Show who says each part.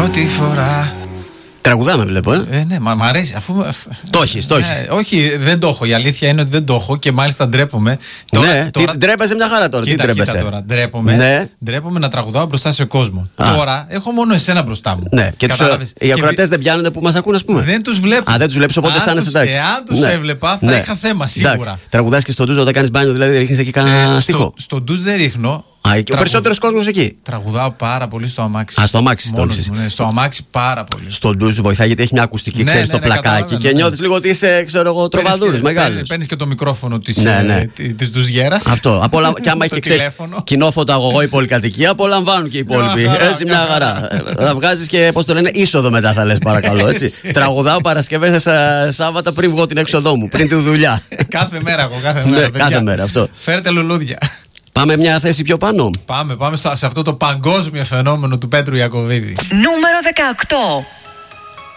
Speaker 1: πρώτη φορά.
Speaker 2: Τραγουδάμε, βλέπω,
Speaker 1: Ναι, μ' αρέσει. Αφού...
Speaker 2: Το έχεις.
Speaker 1: Όχι, δεν το έχω. Η αλήθεια είναι ότι δεν το έχω και μάλιστα ντρέπομαι.
Speaker 2: Ναι, ντρέπεσαι μια χαρά τώρα.
Speaker 1: Κοίτα τώρα. Ντρέπομαι να τραγουδάω μπροστά σε κόσμο. Τώρα έχω μόνο εσένα μπροστά μου.
Speaker 2: Ναι, και οι ακροατές δεν πιάνονται που μας ακούν, ας πούμε.
Speaker 1: Δεν τους βλέπω.
Speaker 2: Δεν τους βλέπεις, οπότε αισθάνεσαι εντάξει.
Speaker 1: Εάν τους έβλεπα, θα είχα θέμα σίγουρα.
Speaker 2: Τραγουδάς και στο ντουζ όταν κάνεις μπάνιο, δηλαδή ρίχνεις εκεί κανένα στίχο?
Speaker 1: Στο ντουζ δεν ρίχνω.
Speaker 2: Ο περισσότερος κόσμος εκεί.
Speaker 1: Τραγουδάω πάρα πολύ στο αμάξι.
Speaker 2: Στο αμάξι στόλισες.
Speaker 1: Στο αμάξι πάρα πολύ.
Speaker 2: Στο ντουζ βοηθάει γιατί έχει μια ακουστική, ξέρεις, το πλακάκι και νιώθεις λίγο ότι είσαι, ξέρω εγώ, τροβαδούρος μεγάλος.
Speaker 1: Παίρνεις και το μικρόφωνο της ντουζιέρας.
Speaker 2: Αυτό. Και άμα έχει, ξέρεις, κοινό φωτοαγωγό η πολυκατοικία, απολαμβάνουν και οι υπόλοιποι. Έτσι μια χαρά. Θα βγάζεις και, πώς το λένε, είσοδο μετά θα λες, παρακαλώ. Τραγουδάω Παρασκευές Σάββατα πριν βγω την έξοδό μου, πριν τη δουλειά.
Speaker 1: Κάθε μέρα.
Speaker 2: Κάθε μέρα αυτό.
Speaker 1: Φέρτε λουλούδια.
Speaker 2: Πάμε μια θέση πιο πάνω.
Speaker 1: Πάμε σε αυτό το παγκόσμιο φαινόμενο του Πέτρου Ιακωβίδη.
Speaker 3: Νούμερο 18.